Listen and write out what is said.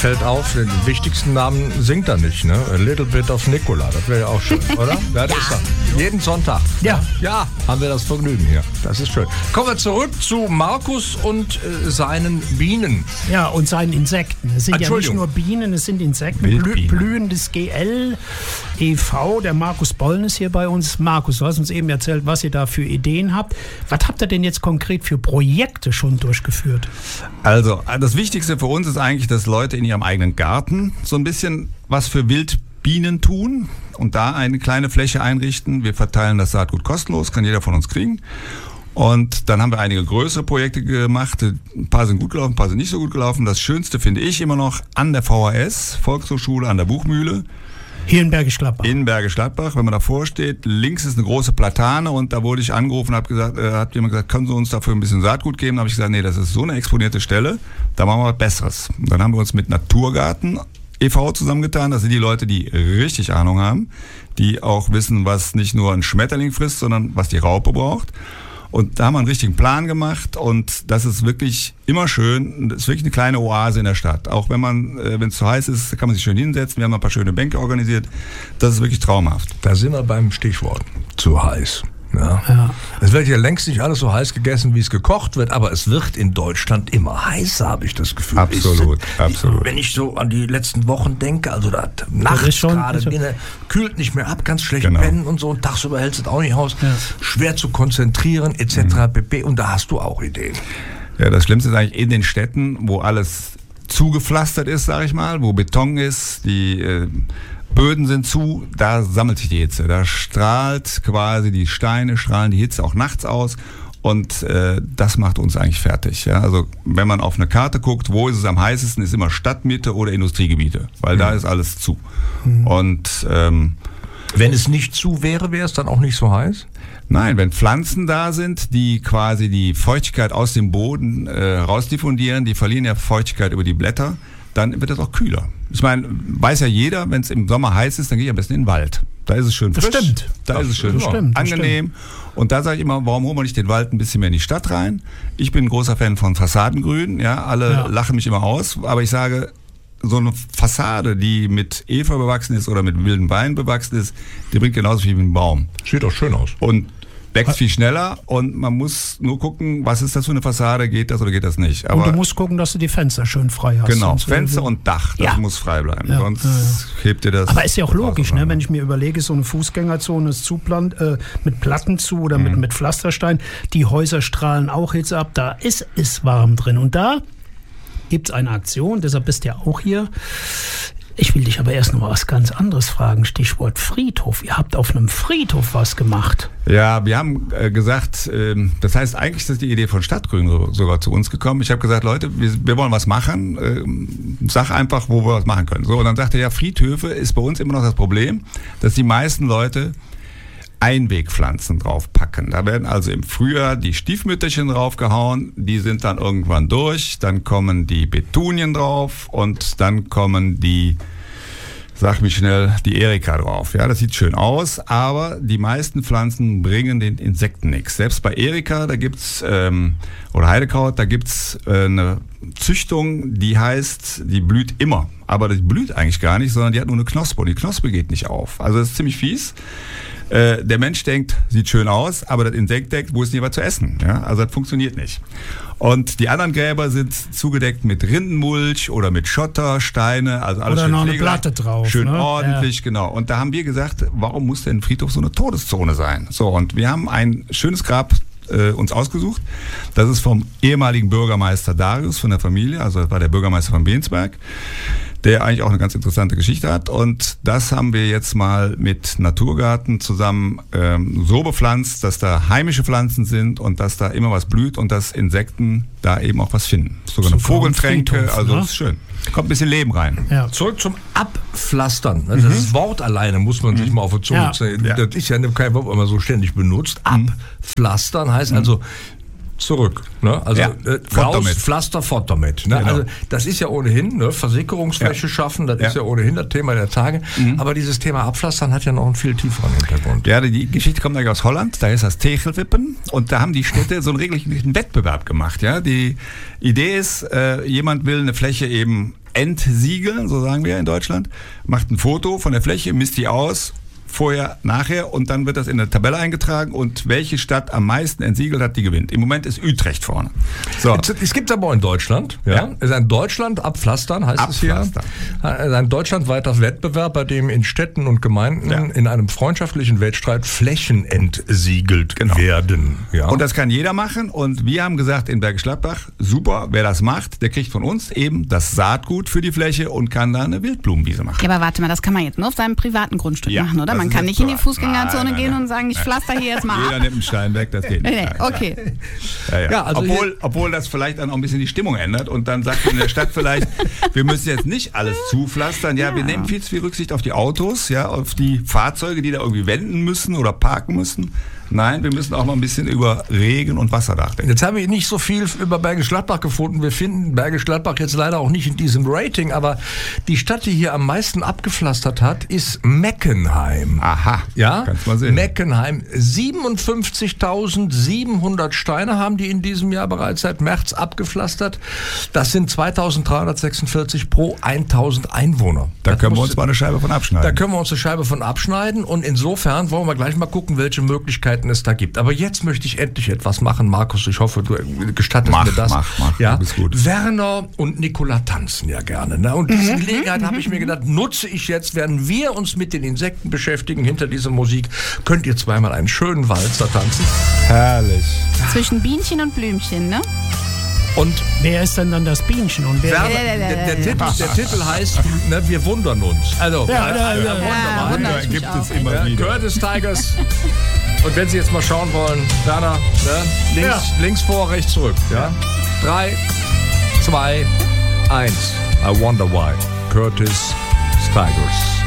fällt auf, den wichtigsten Namen singt er nicht, ne? A Little Bit of Nicola, das wäre ja auch schön, oder? Ja, das ist er. Jeden Sonntag. Ja. Ja, haben wir das Vergnügen hier. Das ist schön. Kommen wir zurück zu Markus und seinen Bienen. Ja, und seinen Insekten. Es sind ja nicht nur Bienen, es sind Insekten. Blühendes GL e.V. Der Markus Bolln ist hier bei uns. Markus, du hast uns eben erzählt, was ihr da für Ideen habt. Was habt ihr denn jetzt konkret für Projekte schon durchgeführt? Also, das Wichtigste für uns ist eigentlich, dass Leute in ihrem eigenen Garten so ein bisschen was für Wildbienen tun und da eine kleine Fläche einrichten. Wir verteilen das Saatgut kostenlos, kann jeder von uns kriegen. Und dann haben wir einige größere Projekte gemacht. Ein paar sind gut gelaufen, ein paar sind nicht so gut gelaufen. Das Schönste finde ich immer noch an der VHS, Volkshochschule an der Buchmühle. Hier in Bergisch Gladbach. In Bergisch Gladbach, wenn man davor steht, links ist eine große Platane und da wurde ich angerufen und hat jemand gesagt, können Sie uns dafür ein bisschen Saatgut geben? Da habe ich gesagt, nee, das ist so eine exponierte Stelle, da machen wir was Besseres. Und dann haben wir uns mit Naturgarten e.V. zusammengetan. Das sind die Leute, die richtig Ahnung haben, die auch wissen, was nicht nur ein Schmetterling frisst, sondern was die Raupe braucht. Und da haben wir einen richtigen Plan gemacht und das ist wirklich immer schön. Das ist wirklich eine kleine Oase in der Stadt. Auch wenn es zu heiß ist, kann man sich schön hinsetzen. Wir haben ein paar schöne Bänke organisiert. Das ist wirklich traumhaft. Da sind wir beim Stichwort. Zu heiß. Ja. Es wird ja längst nicht alles so heiß gegessen, wie es gekocht wird, aber es wird in Deutschland immer heißer, habe ich das Gefühl. Absolut. Wenn ich so an die letzten Wochen denke, also da nachts gerade, kühlt nicht mehr ab, ganz schlecht pennen und so, und tagsüber hältst du es auch nicht aus, schwer zu konzentrieren, etc. pp. Und da hast du auch Ideen. Ja, das Schlimmste ist eigentlich in den Städten, wo alles zugepflastert ist, sage ich mal, wo Beton ist, die Böden sind zu, da sammelt sich die Hitze. Da strahlt quasi die Steine, strahlen die Hitze auch nachts aus und das macht uns eigentlich fertig. Ja? Also wenn man auf eine Karte guckt, wo ist es am heißesten, ist immer Stadtmitte oder Industriegebiete, weil da ist alles zu. Und wenn es nicht zu wäre, wäre es dann auch nicht so heiß? Nein, wenn Pflanzen da sind, die quasi die Feuchtigkeit aus dem Boden rausdiffundieren, die verlieren ja Feuchtigkeit über die Blätter, dann wird es auch kühler. Ich meine, weiß ja jeder, wenn es im Sommer heiß ist, dann gehe ich am besten in den Wald. Da ist es schön frisch. Das stimmt. Da ist es schön angenehm. Und da sage ich immer, warum holen wir nicht den Wald ein bisschen mehr in die Stadt rein? Ich bin ein großer Fan von Fassadengrün. Ja, alle lachen mich immer aus. Aber ich sage, so eine Fassade, die mit Efeu bewachsen ist oder mit wildem Wein bewachsen ist, die bringt genauso viel wie ein Baum. Sieht auch schön aus. Und wächst viel schneller und man muss nur gucken, was ist das für eine Fassade, geht das oder geht das nicht. Aber und du musst gucken, dass du die Fenster schön frei hast. Genau, Fenster und Dach, das muss frei bleiben, sonst hebt dir das. Aber ist ja auch logisch, ne? Wenn ich mir überlege, so eine Fußgängerzone ist mit Platten zu oder mit Pflasterstein, die Häuser strahlen auch Hitze ab, da ist es warm drin. Und da gibt es eine Aktion, deshalb bist du ja auch hier. Ich will dich aber erst noch was ganz anderes fragen. Stichwort Friedhof. Ihr habt auf einem Friedhof was gemacht. Ja, wir haben gesagt, das heißt eigentlich ist die Idee von Stadtgrün sogar zu uns gekommen. Ich habe gesagt, Leute, wir wollen was machen. Sag einfach, wo wir was machen können. So, und dann sagte er, ja, Friedhöfe ist bei uns immer noch das Problem, dass die meisten Leute Einwegpflanzen draufpacken. Da werden also im Frühjahr die Stiefmütterchen draufgehauen, die sind dann irgendwann durch, dann kommen die Petunien drauf und dann kommen die, sag mich schnell, die Erika drauf. Ja, das sieht schön aus, aber die meisten Pflanzen bringen den Insekten nichts. Selbst bei Erika, da gibt's oder Heidekraut, da gibt's eine Züchtung, die heißt, die blüht immer. Aber die blüht eigentlich gar nicht, sondern die hat nur eine Knospe und die Knospe geht nicht auf. Also das ist ziemlich fies. Der Mensch denkt, sieht schön aus, aber das Insekt denkt, wo ist denn was zu essen? Ja, also das funktioniert nicht. Und die anderen Gräber sind zugedeckt mit Rindenmulch oder mit Schotter, Steine, also alles oder schön noch eine Platte drauf. Schön ordentlich, genau. Und da haben wir gesagt, warum muss denn ein Friedhof so eine Todeszone sein? So, und wir haben ein schönes Grab uns ausgesucht. Das ist vom ehemaligen Bürgermeister Darius von der Familie, also das war der Bürgermeister von Bensberg, der eigentlich auch eine ganz interessante Geschichte hat. Und das haben wir jetzt mal mit Naturgarten zusammen so bepflanzt, dass da heimische Pflanzen sind und dass da immer was blüht und dass Insekten da eben auch was finden. Sogar eine Vogeltränke, also das ist schön. Kommt ein bisschen Leben rein. Ja. Zurück zum Abpflastern. Das Wort alleine muss man sich mal auf die Zunge ziehen. Das ist ja kein Wort, was man so ständig benutzt. Abpflastern heißt also zurück. Ne? Also raus, Pflaster, fort damit. Ne? Genau. Also das ist ja ohnehin, ne? Versickerungsfläche schaffen, das ist ja ohnehin das Thema der Tage. Aber dieses Thema Abpflastern hat ja noch einen viel tieferen Hintergrund. Ja, die Geschichte kommt eigentlich aus Holland, da ist das Tegelwippen und da haben die Städte so einen regelrechten Wettbewerb gemacht. Ja? Die Idee ist, jemand will eine Fläche eben entsiegeln, so sagen wir in Deutschland, macht ein Foto von der Fläche, misst die aus, vorher, nachher und dann wird das in eine Tabelle eingetragen und welche Stadt am meisten entsiegelt hat, die gewinnt. Im Moment ist Utrecht vorne. So. Es gibt aber auch in Deutschland, es ist ein Deutschland abpflastern, heißt es hier. Ein deutschlandweiter Wettbewerb, bei dem in Städten und Gemeinden in einem freundschaftlichen Wettstreit Flächen entsiegelt werden. Ja. Und das kann jeder machen und wir haben gesagt in Bergisch Gladbach, super, wer das macht, der kriegt von uns eben das Saatgut für die Fläche und kann da eine Wildblumenwiese machen. Ja, aber warte mal, das kann man jetzt nur auf seinem privaten Grundstück machen, oder? Man kann nicht in die Fußgängerzone gehen und sagen, ich pflaster hier jetzt mal ab. Jeder nimmt einen Stein weg, das geht nicht. Nee, okay. Ja, also obwohl das vielleicht dann auch ein bisschen die Stimmung ändert und dann sagt man in der Stadt vielleicht, wir müssen jetzt nicht alles zupflastern. Ja, wir nehmen viel zu viel Rücksicht auf die Autos, auf die Fahrzeuge, die da irgendwie wenden müssen oder parken müssen. Nein, wir müssen auch mal ein bisschen über Regen und Wasser nachdenken. Jetzt habe ich nicht so viel über Bergisch Gladbach gefunden. Wir finden Bergisch Gladbach jetzt leider auch nicht in diesem Rating, aber die Stadt, die hier am meisten abgepflastert hat, ist Meckenheim. Aha, ja? Kannst mal sehen. Meckenheim. 57.700 Steine haben die in diesem Jahr bereits seit März abgepflastert. Das sind 2.346 pro 1.000 Einwohner. Da können wir uns mal eine Scheibe von abschneiden. Da können wir uns eine Scheibe von abschneiden und insofern wollen wir gleich mal gucken, welche Möglichkeiten es da gibt. Aber jetzt möchte ich endlich etwas machen, Markus. Ich hoffe, du gestattest mir das. Mach. Ja? Du bist gut. Werner und Nicola tanzen ja gerne. Ne? Und diese Gelegenheit habe ich mir gedacht, nutze ich jetzt, während wir uns mit den Insekten beschäftigen, hinter dieser Musik, könnt ihr zweimal einen schönen Walzer tanzen. Herrlich. Zwischen Bienchen und Blümchen, ne? Und wer ist denn dann das Bienchen? Und wer der Titel heißt, ne, wir wundern uns. Also, Wunder gibt es immer wieder. Curtis Tigers. Und wenn Sie jetzt mal schauen wollen, Werner, ne, links vor, rechts zurück. Ja? 3, 2, 1. I wonder why. Curtis Tigers.